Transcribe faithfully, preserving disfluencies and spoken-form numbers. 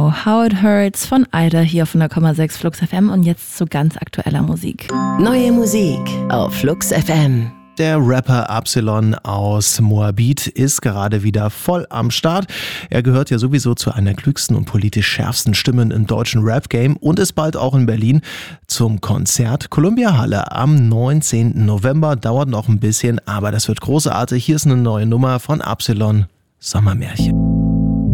Genau, How It Hurts von Ida hier auf hundert Komma sechs Flux F M und jetzt zu ganz aktueller Musik. Neue Musik auf Flux F M. Der Rapper Absilon aus Moabit ist gerade wieder voll am Start. Er gehört ja sowieso zu einer der klügsten und politisch schärfsten Stimmen im deutschen Rap-Game und ist bald auch in Berlin zum Konzert Columbia Halle am neunzehnten November. Dauert noch ein bisschen, aber das wird großartig. Hier ist eine neue Nummer von Absilon, Sommermärchen.